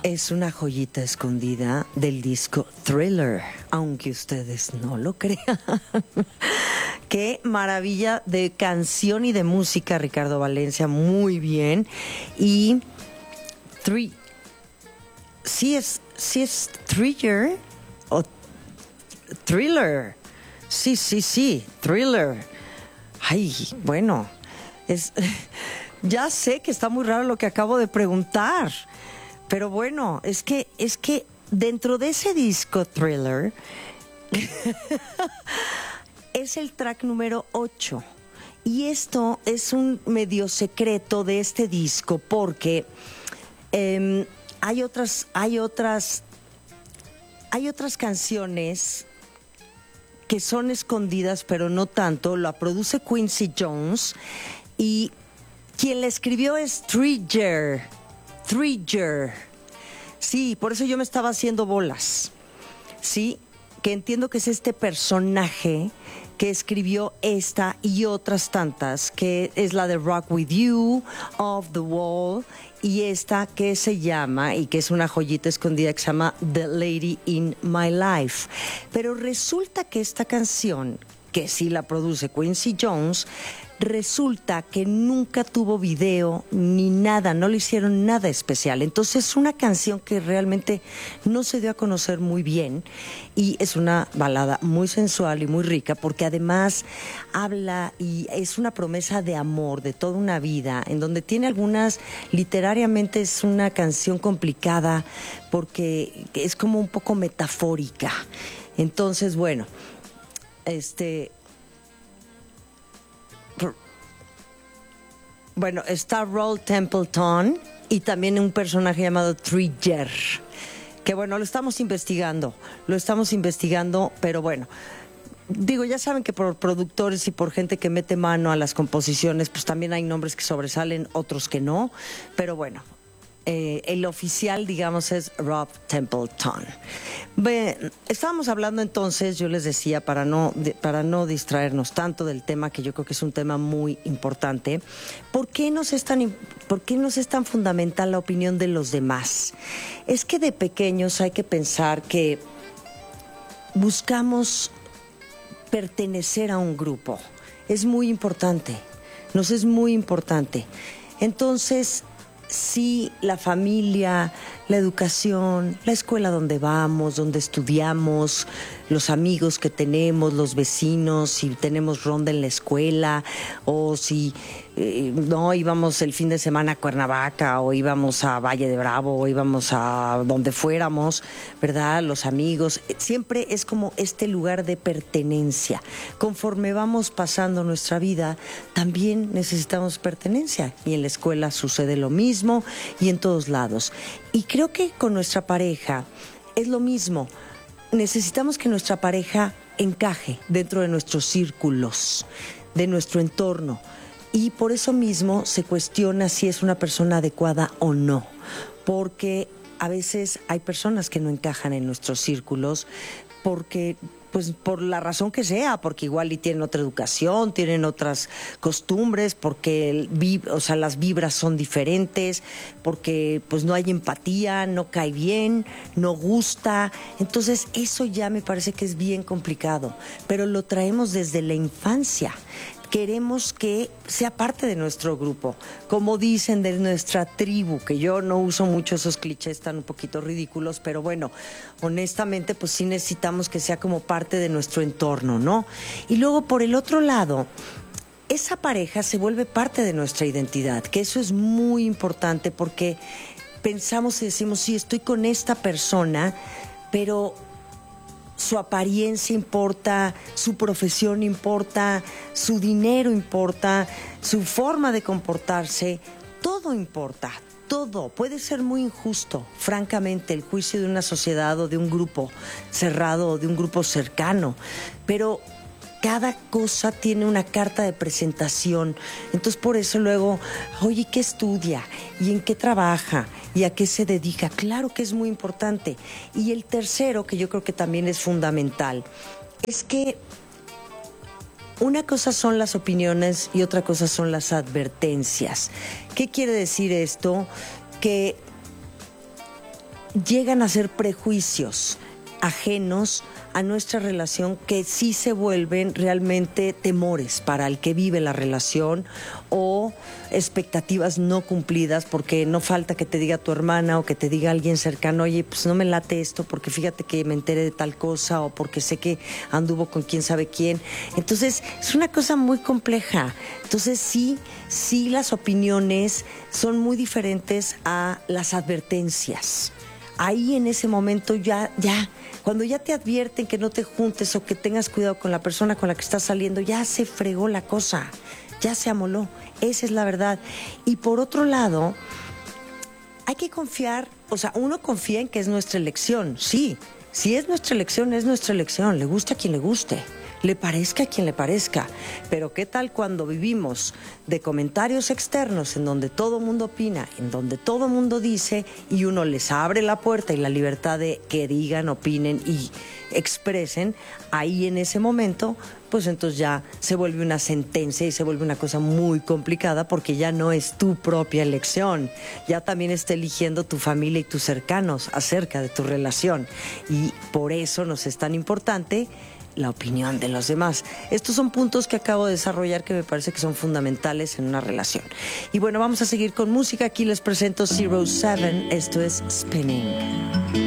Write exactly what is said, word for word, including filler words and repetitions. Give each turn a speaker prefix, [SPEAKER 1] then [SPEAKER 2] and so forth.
[SPEAKER 1] Es una joyita escondida del disco Thriller, aunque ustedes no lo crean. Qué maravilla de canción y de música, Ricardo Valencia, muy bien. Y three, sí es, sí es Thriller o Thriller. Sí, sí, sí, Thriller. Ay, bueno, es, ya sé que está muy raro lo que acabo de preguntar. Pero bueno, es que, es que dentro de ese disco Thriller es el track número ocho. Y esto es un medio secreto de este disco porque eh, hay otras, hay otras, hay otras canciones que son escondidas, pero no tanto. La produce Quincy Jones y quien la escribió es Thriller. Thriller. Sí, por eso yo me estaba haciendo bolas. Sí, que entiendo que es este personaje que escribió esta y otras tantas, que es la de Rock With You, Off The Wall, y esta que se llama, y que es una joyita escondida, que se llama The Lady In My Life. Pero resulta que esta canción, que sí la produce Quincy Jones, resulta que nunca tuvo video ni nada, no le hicieron nada especial. Entonces es una canción que realmente no se dio a conocer muy bien y es una balada muy sensual y muy rica porque además habla y es una promesa de amor de toda una vida, en donde tiene algunas, literariamente es una canción complicada porque es como un poco metafórica. Entonces, bueno, este... Bueno, está Roll Templeton y también un personaje llamado Thriller, que bueno, lo estamos investigando, lo estamos investigando, pero bueno, digo, ya saben que por productores y por gente que mete mano a las composiciones, pues también hay nombres que sobresalen, otros que no, pero bueno, eh, el oficial, digamos, es Rob Templeton. Bien, estábamos hablando entonces, yo les decía, para no, de, para no distraernos tanto del tema, que yo creo que es un tema muy importante, ¿por qué nos es tan, por qué nos es tan fundamental la opinión de los demás? Es que de pequeños hay que pensar que buscamos pertenecer a un grupo. Es muy importante, nos es muy importante. Entonces, sí, la familia, la educación, la escuela donde vamos, donde estudiamos, los amigos que tenemos, los vecinos, si tenemos ronda en la escuela o si eh, no íbamos el fin de semana a Cuernavaca o íbamos a Valle de Bravo o íbamos a donde fuéramos, ¿verdad? Los amigos, siempre es como este lugar de pertenencia. Conforme vamos pasando nuestra vida, también necesitamos pertenencia y en la escuela sucede lo mismo y en todos lados. Y creo que con nuestra pareja es lo mismo. Necesitamos que nuestra pareja encaje dentro de nuestros círculos, de nuestro entorno. Y por eso mismo se cuestiona si es una persona adecuada o no. Porque a veces hay personas que no encajan en nuestros círculos porque... pues por la razón que sea, porque igual y tienen otra educación, tienen otras costumbres, porque el vib- o sea, las vibras son diferentes, porque pues no hay empatía, no cae bien, no gusta. Entonces eso ya me parece que es bien complicado, pero lo traemos desde la infancia. Queremos que sea parte de nuestro grupo, como dicen, de nuestra tribu, que yo no uso mucho esos clichés tan un poquito ridículos, pero bueno, honestamente pues sí necesitamos que sea como parte de nuestro entorno, ¿no? Y luego por el otro lado, esa pareja se vuelve parte de nuestra identidad, que eso es muy importante porque pensamos y decimos, sí, estoy con esta persona, pero... su apariencia importa, su profesión importa, su dinero importa, su forma de comportarse, todo importa, todo. Puede ser muy injusto, francamente, el juicio de una sociedad o de un grupo cerrado o de un grupo cercano, pero cada cosa tiene una carta de presentación. Entonces por eso luego, oye, ¿qué estudia? ¿Y en qué trabaja? ¿Y a qué se dedica? Claro que es muy importante. Y el tercero, que yo creo que también es fundamental, es que una cosa son las opiniones y otra cosa son las advertencias. ¿Qué quiere decir esto? Que llegan a ser prejuicios ajenos a nuestra relación que sí se vuelven realmente temores para el que vive la relación o expectativas no cumplidas, porque no falta que te diga tu hermana o que te diga alguien cercano, oye, pues no me late esto porque fíjate que me enteré de tal cosa o porque sé que anduvo con quién sabe quién. Entonces es una cosa muy compleja. Entonces sí, sí las opiniones son muy diferentes a las advertencias. Ahí en ese momento ya, ya, cuando ya te advierten que no te juntes o que tengas cuidado con la persona con la que estás saliendo, ya se fregó la cosa, ya se amoló. Esa es la verdad. Y por otro lado, hay que confiar, o sea, uno confía en que es nuestra elección, sí. Si es nuestra elección, es nuestra elección, le guste a quien le guste, le parezca a quien le parezca. Pero ¿qué tal cuando vivimos de comentarios externos en donde todo mundo opina, en donde todo mundo dice y uno les abre la puerta y la libertad de que digan, opinen y expresen? Ahí en ese momento, pues entonces ya se vuelve una sentencia y se vuelve una cosa muy complicada porque ya no es tu propia elección, ya también está eligiendo tu familia y tus cercanos acerca de tu relación, y por eso nos es tan importante la opinión de los demás. Estos son puntos que acabo de desarrollar que me parece que son fundamentales en una relación. Y bueno, vamos a seguir con música. Aquí les presento Zero Seven. Esto es Spinning.